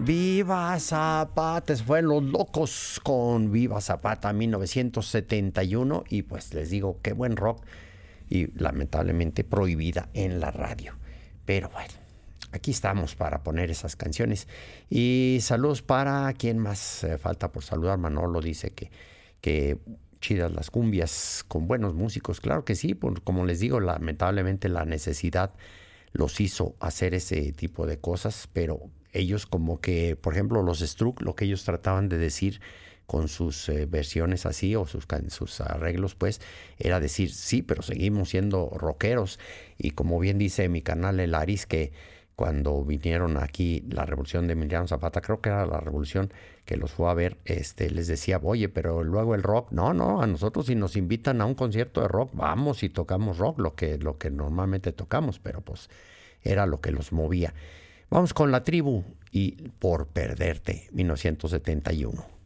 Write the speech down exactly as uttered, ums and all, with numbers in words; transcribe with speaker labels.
Speaker 1: Viva Zapata, se fueron los locos con Viva Zapata mil novecientos setenta y uno y pues les digo, qué buen rock y lamentablemente prohibida en la radio. Pero bueno, aquí estamos para poner esas canciones. Y saludos para quien más eh, falta por saludar. Manolo dice que, que chidas las cumbias con buenos músicos. Claro que sí, pues, como les digo, lamentablemente la necesidad los hizo hacer ese tipo de cosas, pero ellos como que, por ejemplo, los Struck, lo que ellos trataban de decir con sus eh, versiones así o sus, sus arreglos, pues, era decir, sí, pero seguimos siendo rockeros. Y como bien dice mi canal El Aris, que cuando vinieron aquí la revolución de Emiliano Zapata, creo que era la revolución que los fue a ver, este, les decía, oye, pero luego el rock, no, no, a nosotros si nos invitan a un concierto de rock, vamos y tocamos rock, lo que, lo que normalmente tocamos, pero pues era lo que los movía. Vamos con La Tribu y Por Perderte, mil novecientos setenta y uno.